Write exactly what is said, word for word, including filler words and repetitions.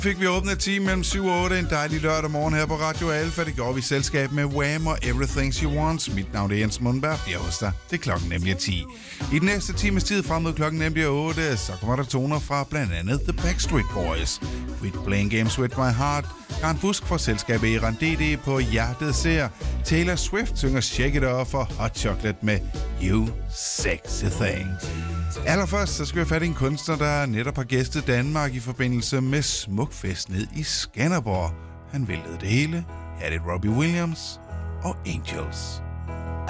Fik vi åbnet time mellem syv og otte en dejlig lørdag morgen her på Radio Alfa. Det gjorde vi i selskab med Wham! Og Everything She Wants. Mit navn er Jens Mundberg. Jeg er hos dig. Det er klokken nemlig ti. I den næste times tid frem mod klokken nemlig otte, så kommer der toner fra blandt andet The Backstreet Boys. Quit Playing Games With My Heart. Karen Busk fra selskabet Iran D D på Hjertet Ser. Taylor Swift synger Shake It Off og Hot Chocolate med You Sexy Thing. Allerførst så skal vi fat i en kunstner, der netop har gæstet Danmark i forbindelse med Smukfest ned i Skanderborg. Han væltede det hele. Her er det Robbie Williams og Angels.